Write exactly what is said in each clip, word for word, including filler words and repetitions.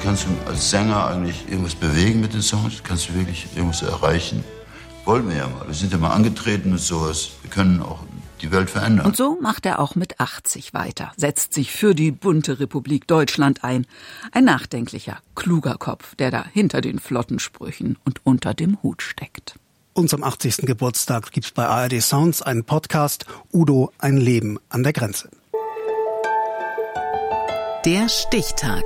kannst du als Sänger eigentlich irgendwas bewegen mit den Songs? Kannst du wirklich irgendwas erreichen? Wollen wir ja mal. Wir sind ja mal angetreten mit sowas. Wir können auch die Welt verändern. Und so macht er auch mit achtzig weiter, setzt sich für die bunte Republik Deutschland ein. Ein nachdenklicher, kluger Kopf, der da hinter den flotten Sprüchen und unter dem Hut steckt. Und zum achtzigsten Geburtstag gibt's bei A R D Sounds einen Podcast, Udo, ein Leben an der Grenze. Der Stichtag.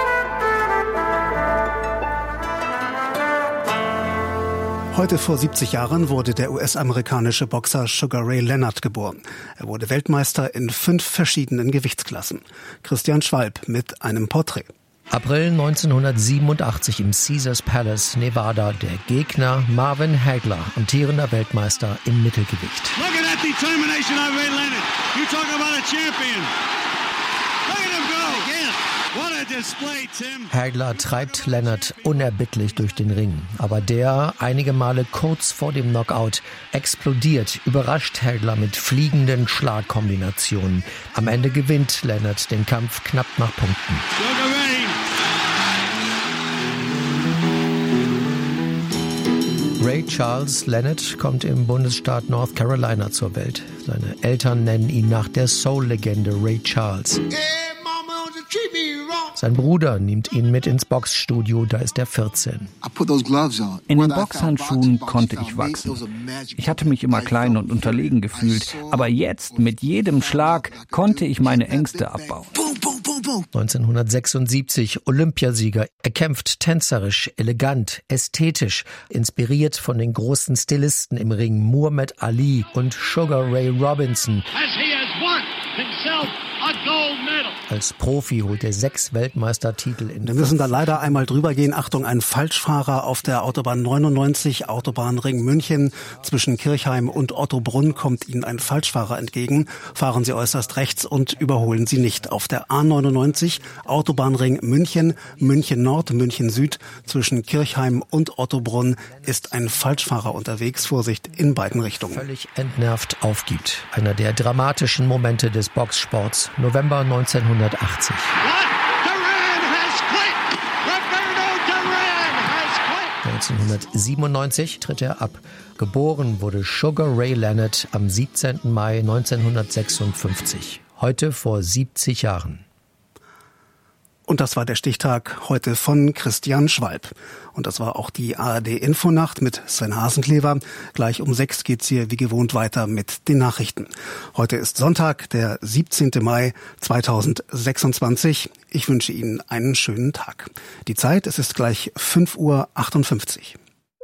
Heute vor siebzig Jahren wurde der U S-amerikanische Boxer Sugar Ray Leonard geboren. Er wurde Weltmeister in fünf verschiedenen Gewichtsklassen. Christian Schwalb mit einem Porträt. April neunzehnhundertsiebenundachtzig im Caesars Palace, Nevada. Der Gegner Marvin Hagler, amtierender Weltmeister im Mittelgewicht. Look at that determination of Ray Leonard. You talk about a champion. Look at him go again. What a display, Tim. Hagler treibt Leonard unerbittlich durch den Ring. Aber der, einige Male kurz vor dem Knockout, explodiert, überrascht Hagler mit fliegenden Schlagkombinationen. Am Ende gewinnt Leonard den Kampf knapp nach Punkten. Sugar Ray. Ray Charles Leonard kommt im Bundesstaat North Carolina zur Welt. Seine Eltern nennen ihn nach der Soul-Legende Ray Charles. Sein Bruder nimmt ihn mit ins Boxstudio, da ist er vierzehn. In den Boxhandschuhen konnte ich wachsen. Ich hatte mich immer klein und unterlegen gefühlt, aber jetzt, mit jedem Schlag, konnte ich meine Ängste abbauen. neunzehnhundertsechsundsiebzig Olympiasieger. Er kämpft tänzerisch, elegant, ästhetisch, inspiriert von den großen Stilisten im Ring Muhammad Ali und Sugar Ray Robinson. Als Profi holt er sechs Weltmeistertitel in. Wir müssen da leider einmal drüber gehen. Achtung, ein Falschfahrer auf der Autobahn neunundneunzig, Autobahnring München. Zwischen Kirchheim und Ottobrunn kommt Ihnen ein Falschfahrer entgegen. Fahren Sie äußerst rechts und überholen Sie nicht. Auf der A neunundneunzig, Autobahnring München, München Nord, München Süd. Zwischen Kirchheim und Ottobrunn ist ein Falschfahrer unterwegs. Vorsicht in beiden Richtungen. Völlig entnervt aufgibt. Einer der dramatischen Momente des Boxsports. November neunzehnhundertachtzig. neunzehnhundertsiebenundneunzig tritt er ab. Geboren wurde Sugar Ray Leonard am siebzehnten Mai neunzehnhundertsechsundfünfzig. Heute vor siebzig Jahren. Und das war der Stichtag heute von Christian Schwalb. Und das war auch die A R D-Infonacht mit Sven Hasenklever. Gleich um sechs geht's hier wie gewohnt weiter mit den Nachrichten. Heute ist Sonntag, der siebzehnten Mai zweitausendsechsundzwanzig. Ich wünsche Ihnen einen schönen Tag. Die Zeit, es ist gleich fünf Uhr achtundfünfzig.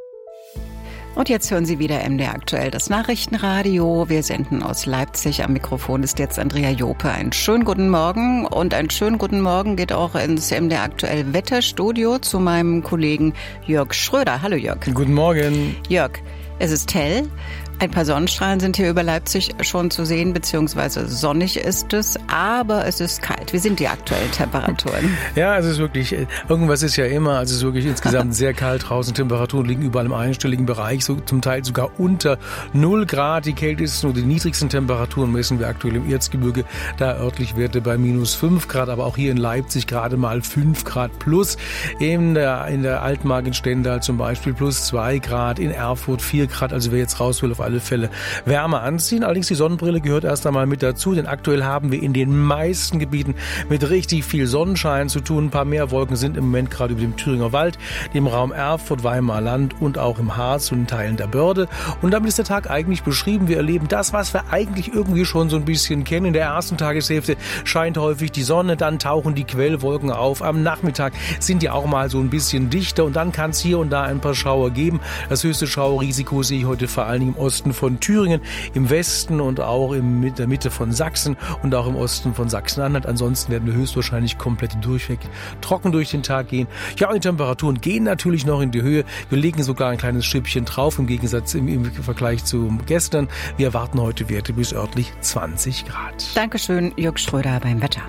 Und jetzt hören Sie wieder M D R aktuell, das Nachrichtenradio. Wir senden aus Leipzig. Am Mikrofon ist jetzt Andrea Jope. Einen schönen guten Morgen. Und einen schönen guten Morgen geht auch ins M D R aktuell Wetterstudio zu meinem Kollegen Jörg Schröder. Hallo Jörg. Guten Morgen. Jörg, es ist hell. Ein paar Sonnenstrahlen sind hier über Leipzig schon zu sehen, beziehungsweise sonnig ist es, aber es ist kalt. Wie sind die aktuellen Temperaturen? Ja, es ist wirklich, irgendwas ist ja immer, also es ist wirklich insgesamt sehr kalt draußen. Temperaturen liegen überall im einstelligen Bereich, so zum Teil sogar unter null Grad. Die kältesten oder die niedrigsten Temperaturen messen wir aktuell im Erzgebirge, da örtlich Werte bei minus fünf Grad, aber auch hier in Leipzig gerade mal fünf Grad plus. In der, in der Altmark in Stendal zum Beispiel plus zwei Grad, in Erfurt vier Grad, also wer jetzt raus will, auf alle Fälle Wärme anziehen. Allerdings die Sonnenbrille gehört erst einmal mit dazu, denn aktuell haben wir in den meisten Gebieten mit richtig viel Sonnenschein zu tun. Ein paar mehr Wolken sind im Moment gerade über dem Thüringer Wald, dem Raum Erfurt, Weimarer Land und auch im Harz und in Teilen der Börde. Und damit ist der Tag eigentlich beschrieben. Wir erleben das, was wir eigentlich irgendwie schon so ein bisschen kennen. In der ersten Tageshälfte scheint häufig die Sonne, dann tauchen die Quellwolken auf. Am Nachmittag sind die auch mal so ein bisschen dichter und dann kann es hier und da ein paar Schauer geben. Das höchste Schauerrisiko sehe ich heute vor allen Dingen im Osten von Thüringen, im Westen und auch in der Mitte von Sachsen und auch im Osten von Sachsen-Anhalt. Ansonsten werden wir höchstwahrscheinlich komplett durchweg trocken durch den Tag gehen. Ja, und die Temperaturen gehen natürlich noch in die Höhe. Wir legen sogar ein kleines Schippchen drauf im Gegensatz im, im Vergleich zu gestern. Wir erwarten heute Werte bis örtlich zwanzig Grad. Dankeschön, Jörg Schröder beim Wetter.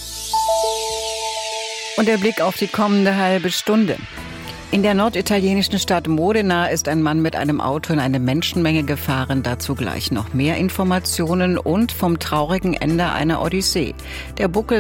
Und der Blick auf die kommende halbe Stunde. In der norditalienischen Stadt Modena ist ein Mann mit einem Auto in eine Menschenmenge gefahren. Dazu gleich noch mehr Informationen und vom traurigen Ende einer Odyssee. Der Buckel